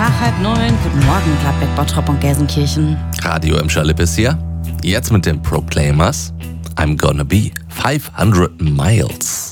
nach 8:30. Guten Morgen, Gladbeck, Bottrop und Gelsenkirchen. Radio Emscher Lippe ist hier. Jetzt mit den Proclaimers. I'm gonna be 500 miles.